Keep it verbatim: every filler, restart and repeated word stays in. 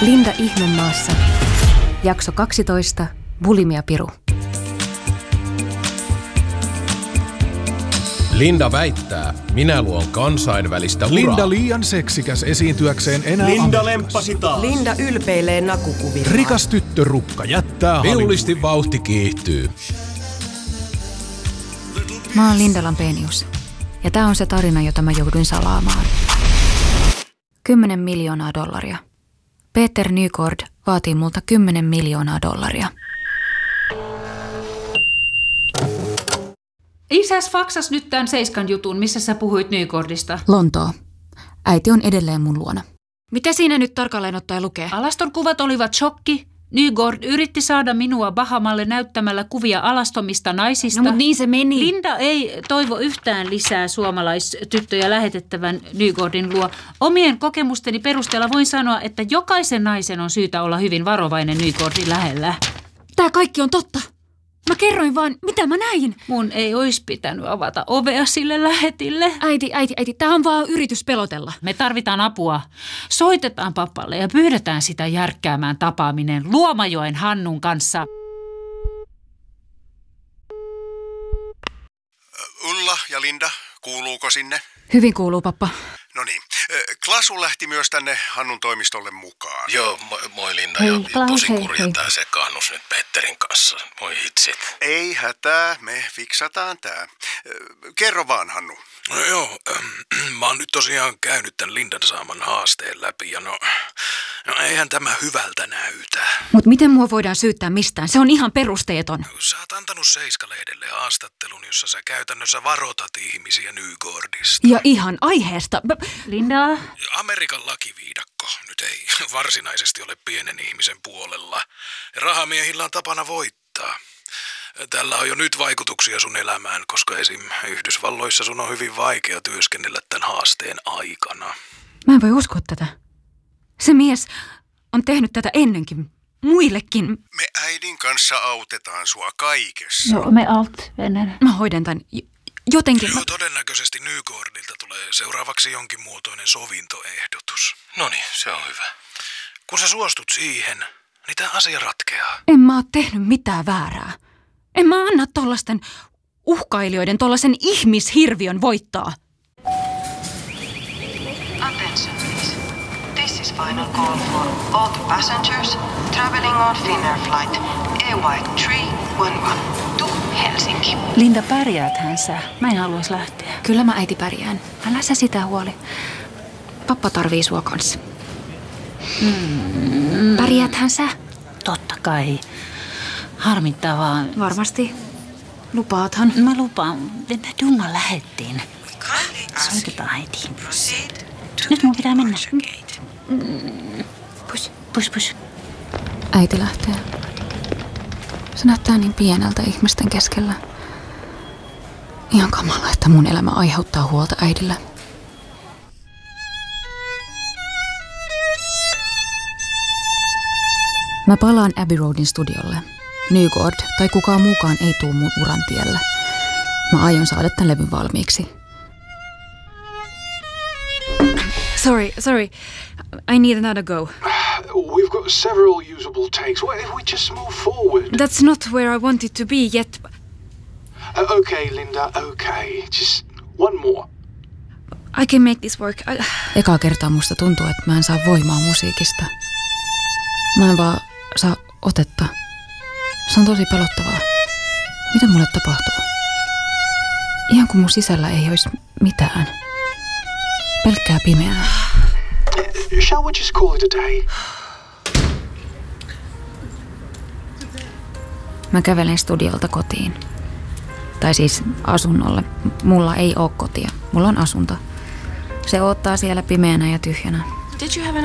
Linda Ihmemaassa. Jakso kaksitoista. Bulimia Piru. Linda väittää, minä luon kansainvälistä uraa. Linda liian seksikäs esiintyäkseen enää Linda Amerikassa. lemppasi taas. Linda ylpeilee nakukuvilla. Rikas tyttörukka jättää Villisti vauhti kiihtyy. Mä oon Linda Lampenius. Ja tää on se tarina, jota mä jouduin salaamaan. Kymmenen miljoonaa dollaria. Peter Nygård vaatii multa kymmenen miljoonaa dollaria. Isäs faksas nyt tämän Seiskan jutun, missä sä puhuit Nygårdista. Lontoo. Äiti on edelleen mun luona. Mitä siinä nyt tarkalleen ottaen lukee? Alaston kuvat olivat shokki. Nygård yritti saada minua Bahamalle näyttämällä kuvia alastomista naisista. No, mutta niin se meni. Linda ei toivo yhtään lisää suomalaistyttöjä lähetettävän Nygårdin luo. Omien kokemusteni perusteella voin sanoa, että jokaisen naisen on syytä olla hyvin varovainen Nygårdin lähellä. Tää kaikki on totta. Mä kerroin vaan, mitä mä näin. Mun ei olisi pitänyt avata ovea sille lähetille. Äiti, äiti, äiti, tää on vaan yritys pelotella. Me tarvitaan apua. Soitetaan papalle ja pyydetään sitä järkkäämään tapaaminen Luomajoen Hannun kanssa. Ulla ja Linda, kuuluuko sinne? Hyvin kuuluu, pappa. No niin. Klasu lähti myös tänne Hannun toimistolle mukaan. Joo, moi, moi Linda. Hei, ja Klaus, tosi hei, kurja hei. tää sekaannus nyt Petterin kanssa. Moi hitsit. Ei hätää, me fiksataan tää. Kerro vaan, Hannu. No joo, ähm, mä oon nyt tosiaan käynyt tän Lindan saaman haasteen läpi ja no, no eihän tämä hyvältä näytä. Mut miten mua voidaan syyttää mistään? Se on ihan perusteeton. Sä oot antanut Seiska-lehdelle haastattelun, jossa sä käytännössä varoitat ihmisiä Nygårdista. Ja ihan aiheesta. B- Linda? Amerikan lakiviidakko nyt ei varsinaisesti ole pienen ihmisen puolella. Rahamiehillä on tapana voittaa. Tällä on jo nyt vaikutuksia sun elämään, koska esim. Yhdysvalloissa sun on hyvin vaikea työskennellä tämän haasteen aikana. Mä en voi uskoa tätä. Se mies on tehnyt tätä ennenkin. Muillekin. Me äidin kanssa autetaan sua kaikessa. Joo, me alt ennen. Mä hoidan tän j- jotenkin. Joo, todennäköisesti Nygårdilta tulee seuraavaksi jonkin muotoinen sovintoehdotus. Noniin, se on hyvä. Kun sä suostut siihen, niin tää asia ratkeaa. En mä oo tehnyt mitään väärää. En mä anna tollasten uhkailijoiden, tollasen ihmishirviön voittaa. Attention please. This is final call for all the passengers traveling on Finnair flight E Y kolme yksi yksi to Helsinki. Linda, pärjääthän sä? Mä en haluais lähteä. Kyllä mä äiti pärjään. Älä sä sitä huoli. Pappa tarvii sua kanssa. Mm. Pärjääthän sä? Totta kai. Harmittaa vaan. Varmasti. Lupaathan. Mä lupaan, että Dunga lähettiin. Soitetaan äitiin. Nyt mun pitää mennä. Mm. Pus, pus, pus. Äiti lähtee. Se näyttää niin pieneltä ihmisten keskellä. Ihan kamala, että mun elämä aiheuttaa huolta äidille. Mä palaan Abbey Roadin studiolle. Nygård tai kukaan muukaan ei tuu mun uran tielle. Mä aion saada tän levyn valmiiksi. Sorry, sorry. I need another go. We've got several usable takes. What if we just move forward? That's not where I wanted to be yet. Uh, okay, Linda, okay. Just one more. I can make this work. I... Ekaa kertaa musta tuntuu, että mä en saa voimaa musiikista. Mä en vaan saa otetta. Se on tosi pelottavaa. Mitä mulle tapahtuu? Ihan kuin mun sisällä ei olisi mitään. Pelkkää pimeää. Shall we just call it a day? Mä kävelen studiolta kotiin. Tai siis asunnolle. Mulla ei oo kotia. Mulla on asunto. Se odottaa siellä pimeänä ja tyhjänä. Did you have an